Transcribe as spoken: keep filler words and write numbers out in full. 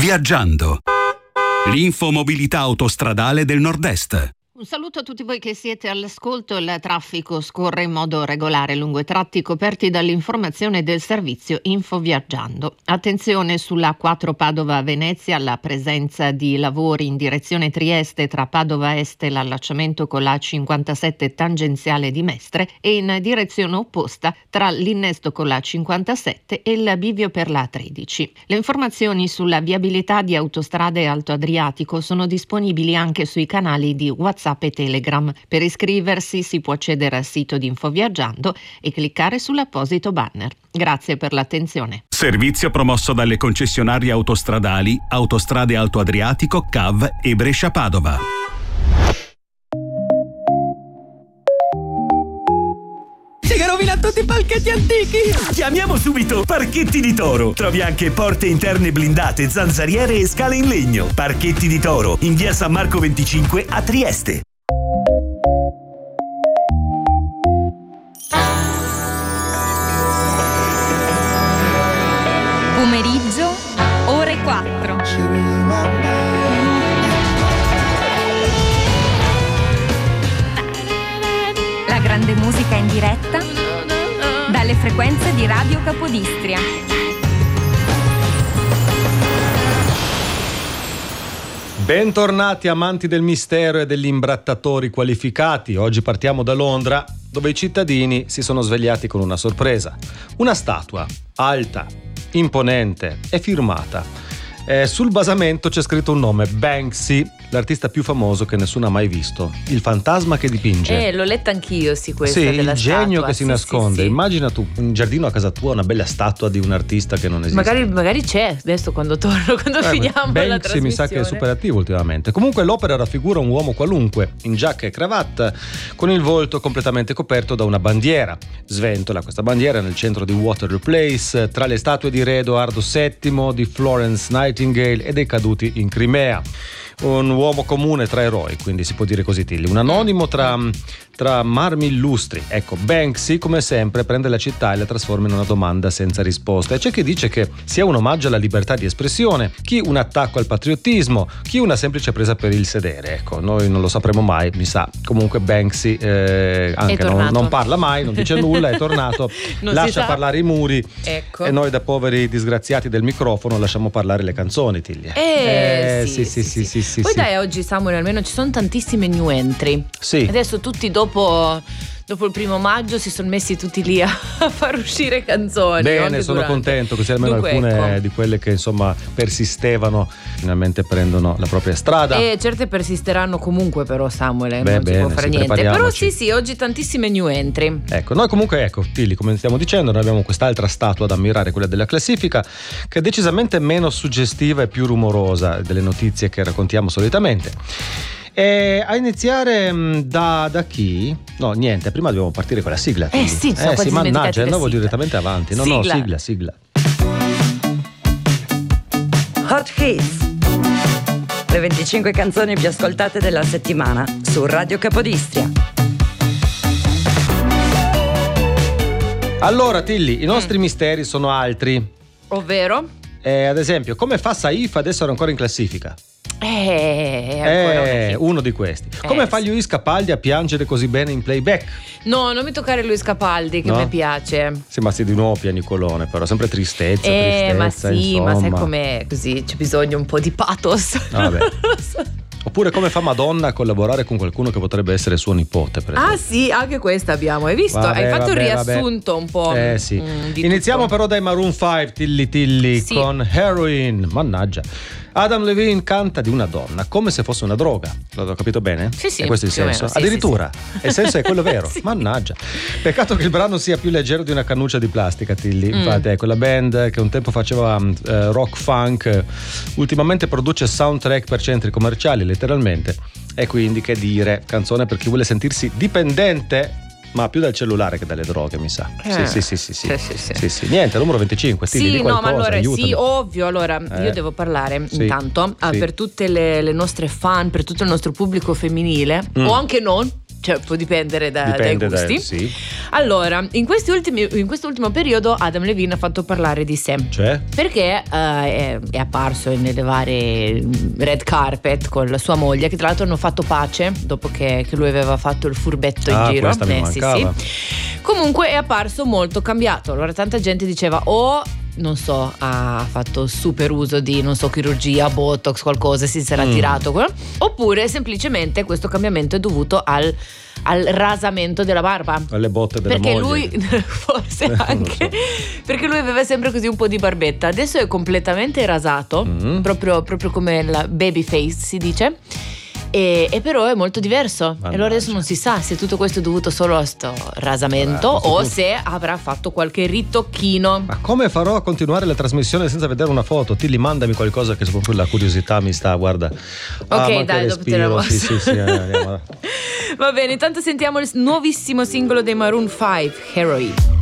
Viaggiando. L'infomobilità autostradale del Nord-Est. Un saluto a tutti voi che siete all'ascolto. Il traffico scorre in modo regolare lungo i tratti coperti dall'informazione del servizio Info Viaggiando. Attenzione sulla A quattro Padova-Venezia, la presenza di lavori in direzione Trieste tra Padova Est e l'allacciamento con la A cinquantasette tangenziale di Mestre e in direzione opposta tra l'innesto con la A cinquantasette e il bivio per la A tredici. Le informazioni sulla viabilità di autostrade Alto Adriatico sono disponibili anche sui canali di WhatsApp e Telegram. Per iscriversi si può accedere al sito di Info Viaggiando e cliccare sull'apposito banner. Grazie per l'attenzione. Servizio promosso dalle concessionarie autostradali Autostrade Alto Adriatico, C A V e Brescia Padova. Che rovina tutti i palchetti antichi! Chiamiamo subito Parchetti di Toro. Trovi anche porte interne blindate, zanzariere e scale in legno. Parchetti di Toro, in via San Marco venticinque a Trieste. Pomeriggio, ore quattro. La grande musica in diretta dalle frequenze di Radio Capodistria. Bentornati amanti del mistero e degli imbrattatori qualificati. Oggi partiamo da Londra, dove i cittadini si sono svegliati con una sorpresa. Una statua alta, imponente e firmata. Eh, sul basamento c'è scritto un nome, Banksy, l'artista più famoso che nessuno ha mai visto. Il fantasma che dipinge. Eh, l'ho letta anch'io, sì, questa sì, della il genio statua. che si sì, nasconde. sì, sì. Immagina tu in giardino a casa tua una bella statua di un artista che non esiste. Magari, magari c'è adesso quando torno, quando eh, finiamo Banksy la trasmissione. mi sa che è super attivo ultimamente. Comunque l'opera raffigura un uomo qualunque in giacca e cravatta con il volto completamente coperto da una bandiera. Sventola questa bandiera nel centro di Waterloo Place, tra le statue di re Edoardo settimo, di Florence Nightingale e dei caduti in Crimea. Un uomo comune tra eroi, quindi si può dire così, Tilly. Un anonimo tra, tra marmi illustri. Ecco, Banksy, come sempre, prende la città e la trasforma in una domanda senza risposta. E c'è chi dice che sia un omaggio alla libertà di espressione, chi un attacco al patriottismo, chi una semplice presa per il sedere. Ecco, noi non lo sapremo mai, mi sa. Comunque Banksy eh, anche non, non parla mai, non dice nulla, è tornato, lascia parlare i muri, ecco. E noi da poveri disgraziati del microfono lasciamo parlare le canzoni, Tilly. Eh, eh sì, sì, sì, sì, sì, sì, Poi sì. dai, oggi Samuel almeno ci sono tantissime new entry. Sì. Adesso tutti dopo dopo il primo maggio si sono messi tutti lì a far uscire canzoni. Bene, sono durante. contento così almeno Dunque, alcune ecco. di quelle che insomma persistevano finalmente prendono la propria strada. E certe persisteranno comunque però, Samuel, eh, Beh, non bene, si può fare sì, niente. Però prepariamoci. sì sì, oggi tantissime new entry. Ecco, noi comunque, ecco, Tilly, come stiamo dicendo, noi abbiamo quest'altra statua da ammirare, quella della classifica, che è decisamente meno suggestiva e più rumorosa delle notizie che raccontiamo solitamente. E a iniziare mh, da, da chi? No, niente, prima dobbiamo partire con la sigla. Eh sì, sono eh, quasi sì, mannaggia, dimenticati la andavo sigla. direttamente avanti. No, Sigla. no, sigla, sigla. Hot Hits, le venticinque canzoni più ascoltate della settimana su Radio Capodistria. Allora, Tilly, i nostri mm. misteri sono altri. Ovvero? Eh, ad esempio, come fa Saif ad essere ancora in classifica? Eh, ancora Eh, uno di questi. Come Eh, fa Luis Capaldi a piangere così bene in playback? No, non mi toccare Luis Capaldi, che No? mi piace. Sembra sia di nuovo piagnicolone, però sempre tristezza, Eh, tristezza, ma sì, insomma. ma sai com'è? Così c'è bisogno un po' di pathos. Vabbè. Oppure come fa Madonna a collaborare con qualcuno che potrebbe essere suo nipote, per esempio. Ah sì, anche questa abbiamo. Hai visto? Vabbè, Hai fatto vabbè, un riassunto vabbè. un po'. Eh sì. mm, di Iniziamo tutto. però dai Maroon cinque, Tilly Tilly, Sì. con Heroin. Mannaggia. Adam Levine canta di una donna come se fosse una droga. L'ho capito bene? Sì, sì, E questo è il più o senso? meno, sì, Addirittura. sì, sì. E il senso è quello vero. Sì. Mannaggia. Peccato che il brano sia più leggero di una cannuccia di plastica, Tilly. Mm. Infatti, ecco, la band che un tempo faceva eh, rock funk, eh, ultimamente produce soundtrack per centri commerciali, letteralmente. E quindi, che dire, canzone per chi vuole sentirsi dipendente, ma più dal cellulare che dalle droghe, mi sa. Eh. Sì, sì, sì, sì, Sì, sì, sì. sì, sì. Niente, numero venticinque, Tilly, Sì, di no, qualcosa, ma allora aiutami. sì, ovvio. Allora, Eh. io devo parlare Sì. intanto ah, Sì. per tutte le, le nostre fan, per tutto il nostro pubblico femminile, Mm. o anche non. cioè può dipendere da, Dipende dai gusti. da, sì. Allora, in, questi ultimi, in quest'ultimo periodo Adam Levine ha fatto parlare di sé. Cioè? Perché uh, è, è apparso nelle varie red carpet con la sua moglie, che tra l'altro hanno fatto pace dopo che, che lui aveva fatto il furbetto Ah, in giro. questa mi Eh, sì, mancava. sì. Comunque è apparso molto cambiato. Allora tanta gente diceva o non so, ha fatto super uso di, non so, chirurgia, botox, qualcosa, si sarà Mm. tirato quello. Oppure semplicemente questo cambiamento è dovuto al, al rasamento della barba. Alle botte della Perché moglie. lui, forse Non lo anche, perché lui aveva sempre così un po' di barbetta. Adesso è completamente rasato, Mm. proprio, proprio come la baby face si dice. E, e però è molto diverso. Mannaggia. E allora adesso non si sa se tutto questo è dovuto solo a sto rasamento Vabbè, a questo o punto- se avrà fatto qualche ritocchino. Ma come farò a continuare la trasmissione senza vedere una foto? Tilly, mandami qualcosa che proprio la curiosità mi sta, guarda. Ah, Ok, manca dai, il dopo te la respiro, sì, mostro. sì, sì, eh, andiamo. Va bene, intanto sentiamo il nuovissimo singolo dei Maroon cinque, Heroin.